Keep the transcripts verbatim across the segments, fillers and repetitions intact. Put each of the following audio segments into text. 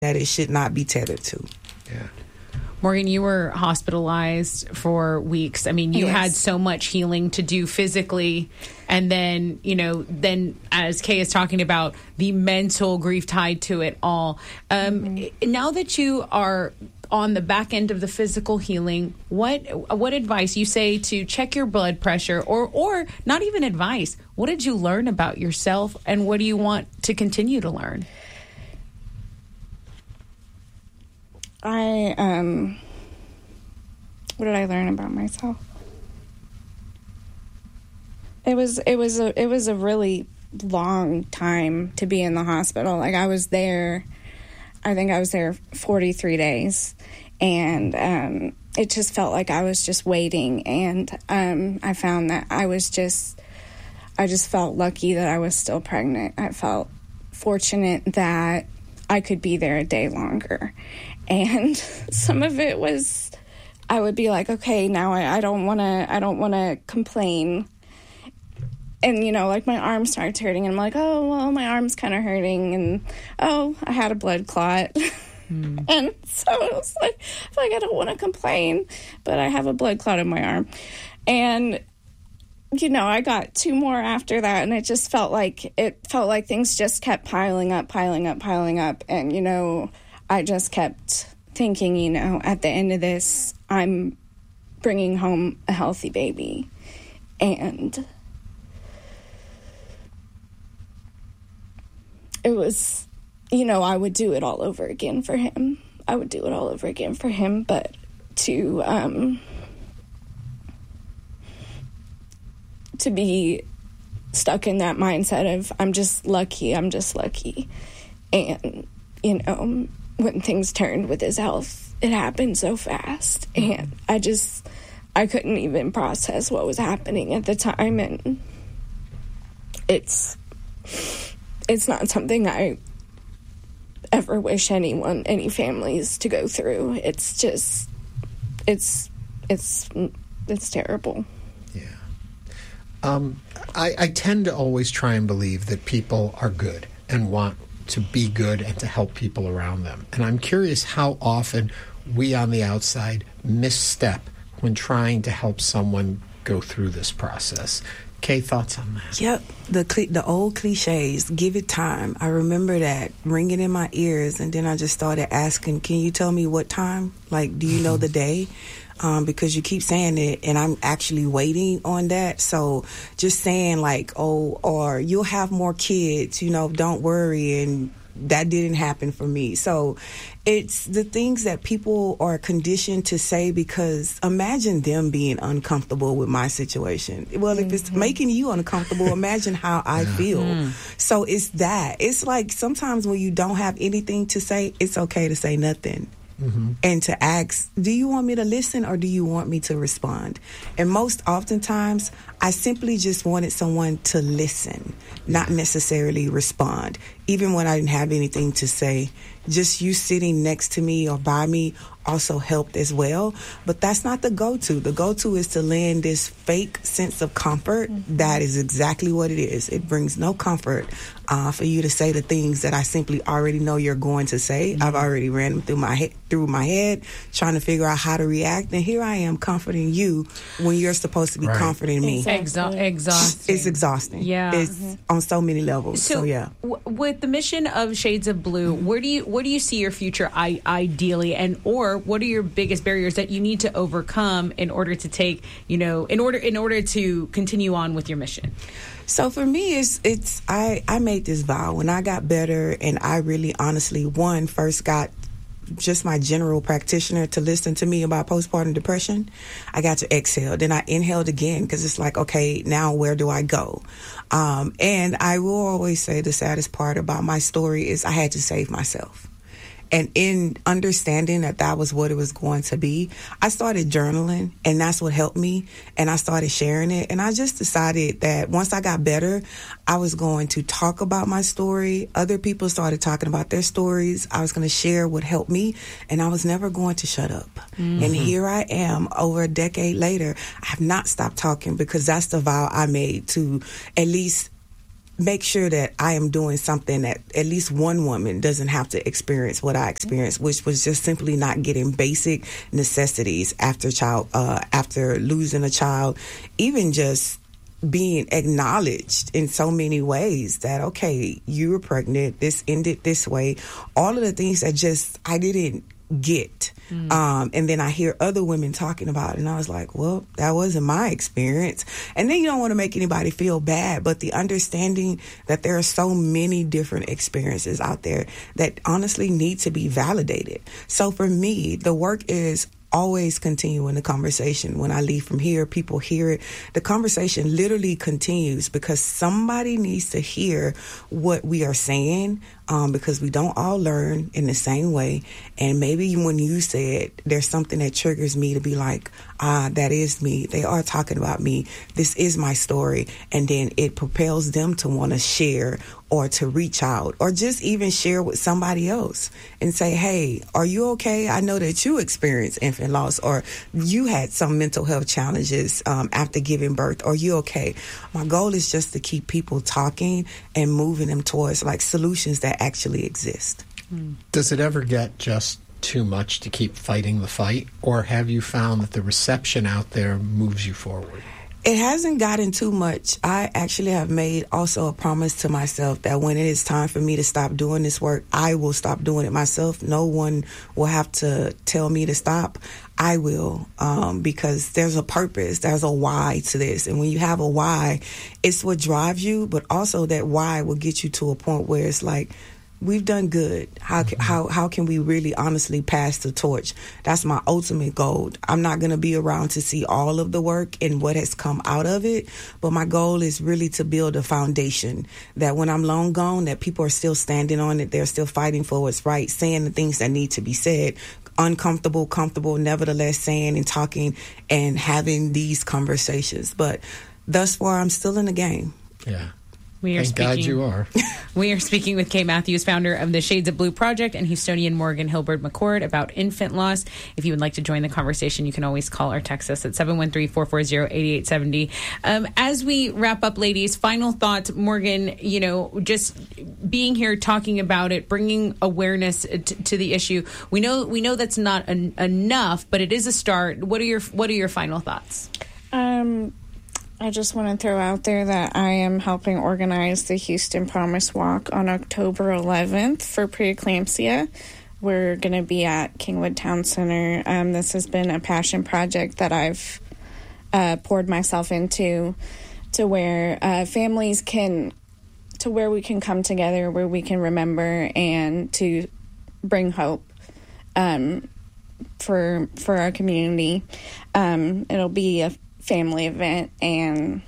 that it should not be tethered to. Yeah. Morgan, you were hospitalized for weeks. I mean, you Yes. had so much healing to do physically. And then, you know, then as Kay is talking about, the mental grief tied to it all. Um, mm-hmm. Now that you are on the back end of the physical healing, what what advice you say to check your blood pressure, or or not even advice? What did you learn about yourself, and what do you want to continue to learn? I, um, what did I learn about myself? It was, it was a, it was a really long time to be in the hospital. Like, I was there, I think I was there forty-three days, and, um, it just felt like I was just waiting, and, um, I found that I was just, I just felt lucky that I was still pregnant. I felt fortunate that I could be there a day longer. And some of it was, I would be like, okay, now I, I don't want to, I don't want to complain. And, you know, like, my arm starts hurting, and I'm like, oh, well, my arm's kind of hurting, and, oh, I had a blood clot. Mm. And so it was like, I feel like I don't want to complain, but I have a blood clot in my arm. And, you know, I got two more after that, and it just felt like, it felt like things just kept piling up, piling up, piling up. And, you know, I just kept thinking, you know, at the end of this, I'm bringing home a healthy baby. And it was, you know, I would do it all over again for him. I would do it all over again for him. But to, um, to be stuck in that mindset of, I'm just lucky, I'm just lucky. And, you know, when things turned with his health, it happened so fast. And I just, I couldn't even process what was happening at the time. And it's, it's not something I ever wish anyone, any families to go through. It's just, it's, it's, it's terrible. Yeah. Um, I, I tend to always try and believe that people are good and want to be good and to help people around them. And I'm curious how often we on the outside misstep when trying to help someone go through this process. Kay, thoughts on that? Yep, the the old cliches, give it time. I remember that ringing in my ears, and then I just started asking, can you tell me what time? Like, do you know the day? Um, because you keep saying it, and I'm actually waiting on that. So just saying, like, oh, or you'll have more kids, you know, don't worry, and that didn't happen for me. So it's the things that people are conditioned to say, because imagine them being uncomfortable with my situation. Well, if mm-hmm. it's making you uncomfortable, imagine how I yeah. feel. Mm. So it's that. It's like sometimes when you don't have anything to say, it's okay to say nothing. Mm-hmm. And to ask, do you want me to listen or do you want me to respond? And most oftentimes, I simply just wanted someone to listen, not necessarily respond. Even when I didn't have anything to say, just you sitting next to me or by me also helped as well. But that's not the go-to. The go-to is to lend this fake sense of comfort. Mm-hmm. That is exactly what it is. It brings no comfort uh, for you to say the things that I simply already know you're going to say. Mm-hmm. I've already ran them through my he- through my head, trying to figure out how to react. And here I am comforting you when you're supposed to be right. comforting me. Exactly. Exa- exhausting. It's exhausting. Yeah. It's mm-hmm. on so many levels. So, so yeah. W- with the mission of Shades of Blue, mm-hmm. where do you where do you see your future I- ideally, and or what are your biggest barriers that you need to overcome in order to take, you know, in order in order to continue on with your mission? So for me, it's it's I, I made this vow when I got better, and I really honestly, one, first got just my general practitioner to listen to me about postpartum depression. I got to exhale. Then I inhaled again, because it's like, okay, now where do I go? Um, and I will always say the saddest part about my story is I had to save myself. And in understanding that that was what it was going to be, I started journaling, and that's what helped me. And I started sharing it. And I just decided that once I got better, I was going to talk about my story. Other people started talking about their stories. I was going to share what helped me, and I was never going to shut up. Mm-hmm. And here I am over a decade later. I have not stopped talking, because that's the vow I made, to at least make sure that I am doing something that at least one woman doesn't have to experience what I experienced, which was just simply not getting basic necessities after child, uh, after losing a child, even just being acknowledged in so many ways that, okay, you were pregnant, this ended this way, all of the things that just I didn't get. Mm. Um, and then I hear other women talking about it, and I was like, well, that wasn't my experience. And then you don't want to make anybody feel bad, but the understanding that there are so many different experiences out there that honestly need to be validated. So for me, the work is always continuing the conversation. When I leave from here, people hear it. The conversation literally continues because somebody needs to hear what we are saying, um, because we don't all learn in the same way. And maybe when you say it, there's something that triggers me to be like, ah, that is me. They are talking about me. This is my story. And then it propels them to want to share or to reach out or just even share with somebody else and say, hey, are you okay? I know that you experienced infant loss or you had some mental health challenges um, after giving birth. Are you okay? My goal is just to keep people talking and moving them towards like solutions that actually exist. Does it ever get just too much to keep fighting the fight, or have you found that the reception out there moves you forward? It hasn't gotten too much. I actually have made also a promise to myself that when it is time for me to stop doing this work, I will stop doing it myself. No one will have to tell me to stop. I will, um, because there's a purpose, there's a why to this. And when you have a why, it's what drives you, but also that why will get you to a point where it's like, we've done good. How can, how how can we really honestly pass the torch? That's my ultimate goal. I'm not going to be around to see all of the work and what has come out of it, but my goal is really to build a foundation that when I'm long gone, that people are still standing on it. They're still fighting for what's right, saying the things that need to be said, uncomfortable, comfortable, nevertheless saying and talking and having these conversations. But thus far, I'm still in the game. Yeah. We are Thank speaking, God you are. We are speaking with Kay Matthews, founder of the Shades of Blue Project, and Houstonian Morgan Hilbert McCord about infant loss. If you would like to join the conversation, you can always call or text us at seven one three, four four zero, eight eight seven zero. Um, as we wrap up, ladies, final thoughts. Morgan, you know, just being here, talking about it, bringing awareness to, to the issue. We know we know that's not en- enough, but it is a start. What are your What are your final thoughts? Um. I just want to throw out there that I am helping organize the Houston Promise Walk on October eleventh for preeclampsia. We're going to be at Kingwood Town Center. Um, this has been a passion project that I've uh, poured myself into, to where uh, families can, to where we can come together, where we can remember and to bring hope um, for for our community. Um, it'll be a family event and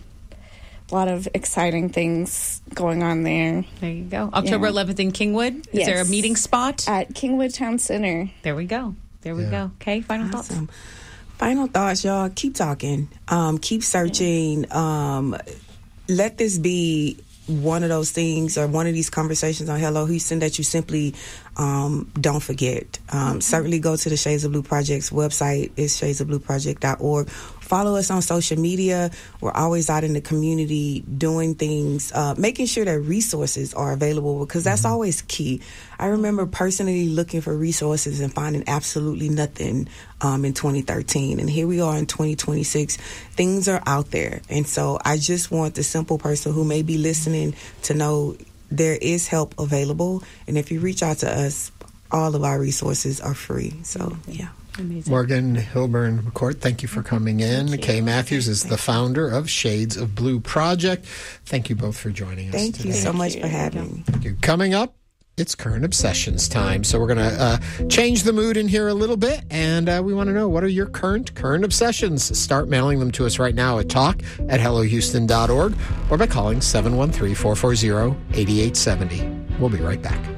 a lot of exciting things going on there. There you go. October yeah. eleventh in Kingwood. Is yes. there a meeting spot? At Kingwood Town Center. There we go. There we yeah. go. Okay, final awesome. thoughts. Final thoughts, y'all. Keep talking. Um, keep searching. Um, let this be one of those things or one of these conversations on Hello Houston that you simply um, don't forget. Um, mm-hmm. Certainly go to the Shades of Blue Project's website. It's shades of blue project dot org. Follow us on social media. We're always out in the community doing things, uh, making sure that resources are available because that's mm-hmm. always key. I remember personally looking for resources and finding absolutely nothing um, in twenty thirteen. And here we are in twenty twenty-six. Things are out there. And so I just want the simple person who may be listening to know there is help available. And if you reach out to us, all of our resources are free. So, yeah. Amazing. Morgan Hilbert McCord, thank you for coming in. Kay Matthews is the founder of Shades of Blue Project. Thank you both for joining us Thank today. you so much for having me. Thank you. Coming up, it's Current Obsessions time. So we're going to uh, change the mood in here a little bit, and uh, we want to know, what are your current current obsessions? Start mailing them to us right now at talk at hello houston dot org or by calling seven one three, four four zero, eight eight seven zero. We'll be right back.